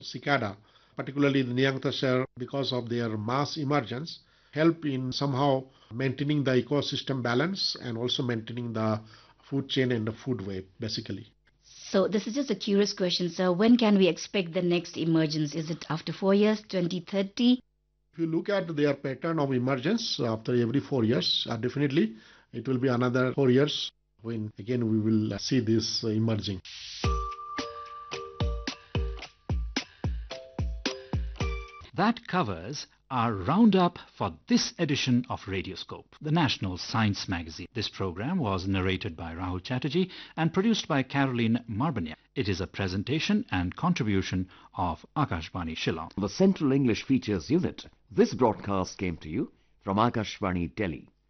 cicada, particularly the Nyangtashire, because of their mass emergence, help in somehow maintaining the ecosystem balance and also maintaining the food chain and the food web, basically. So this is just a curious question, sir. When can we expect the next emergence? Is it after 4 years, 2030? If you look at their pattern of emergence after every 4 years, definitely it will be another 4 years when again we will see this emerging. That covers our roundup for this edition of Radioscope, the national science magazine. This program was narrated by Rahul Chatterjee and produced by Caroline Marbanya. It is a presentation and contribution of Akashvani Shillong. The Central English Features Unit. This broadcast came to you from Akashvani Delhi.